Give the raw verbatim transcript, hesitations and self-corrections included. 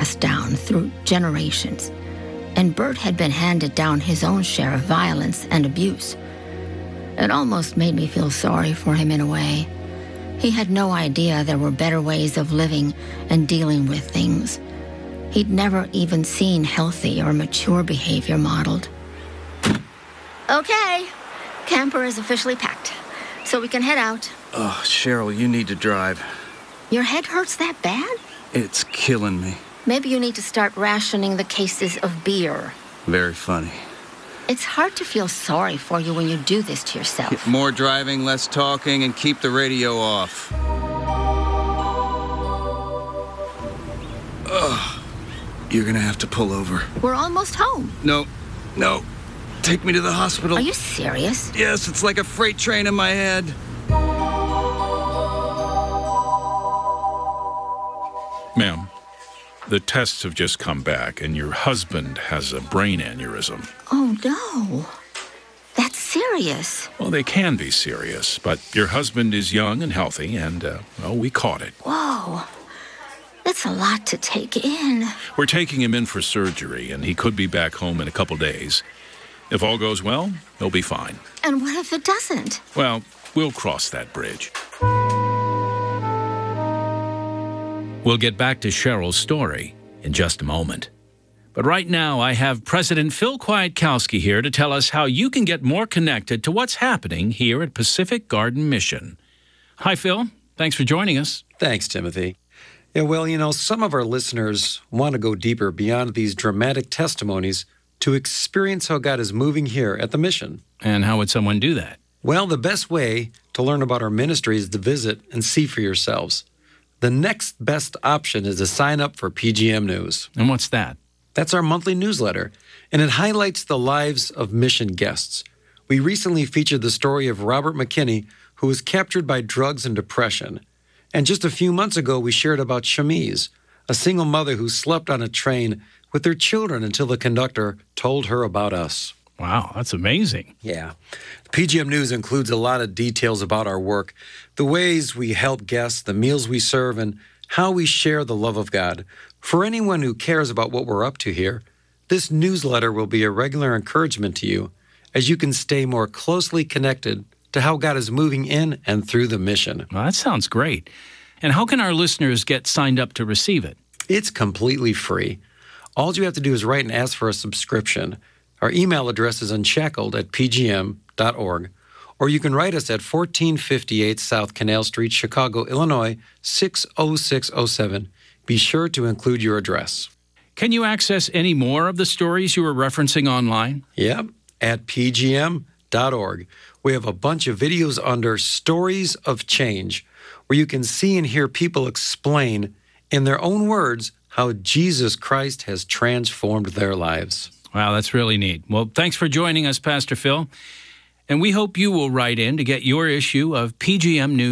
passed down through generations, and Bert had been handed down his own share of violence and abuse. It almost made me feel sorry for him in a way. He had no idea there were better ways of living and dealing with things. He'd never even seen healthy or mature behavior modeled. Okay, camper is officially packed, so we can head out. Oh, Cheryl, you need to drive. Your head hurts that bad? It's killing me. Maybe you need to start rationing the cases of beer. Very funny. It's hard to feel sorry for you when you do this to yourself. More driving, less talking, and keep the radio off. Ugh. You're gonna have to pull over. We're almost home. No, no. Take me to the hospital. Are you serious? Yes, it's like a freight train in my head. Ma'am, the tests have just come back, and your husband has a brain aneurysm. Oh, no. That's serious. Well, they can be serious, but your husband is young and healthy, and, uh, well, we caught it. Whoa. That's a lot to take in. We're taking him in for surgery, and he could be back home in a couple days. If all goes well, he'll be fine. And what if it doesn't? Well, we'll cross that bridge. We'll get back to Cheryl's story in just a moment. But right now, I have President Phil Kwiatkowski here to tell us how you can get more connected to what's happening here at Pacific Garden Mission. Hi, Phil. Thanks for joining us. Thanks, Timothy. Yeah, well, you know, some of our listeners want to go deeper beyond these dramatic testimonies to experience how God is moving here at the mission. And how would someone do that? Well, the best way to learn about our ministry is to visit and see for yourselves. The next best option is to sign up for P G M News. And what's that? That's our monthly newsletter, and it highlights the lives of mission guests. We recently featured the story of Robert McKinney, who was captured by drugs and depression. And just a few months ago, we shared about Shamiz, a single mother who slept on a train with their children until the conductor told her about us. Wow, that's amazing. Yeah. The P G M News includes a lot of details about our work, the ways we help guests, the meals we serve, and how we share the love of God. For anyone who cares about what we're up to here, this newsletter will be a regular encouragement to you as you can stay more closely connected to how God is moving in and through the mission. Well, that sounds great. And how can our listeners get signed up to receive it? It's completely free. All you have to do is write and ask for a subscription. Our email address is unshackled at p g m dot org, or you can write us at fourteen fifty-eight South Canal Street, Chicago, Illinois, six oh six oh seven. Be sure to include your address. Can you access any more of the stories you were referencing online? Yep, at p g m dot org. We have a bunch of videos under Stories of Change, where you can see and hear people explain in their own words how Jesus Christ has transformed their lives. Wow, that's really neat. Well, thanks for joining us, Pastor Phil. And we hope you will write in to get your issue of P G M News.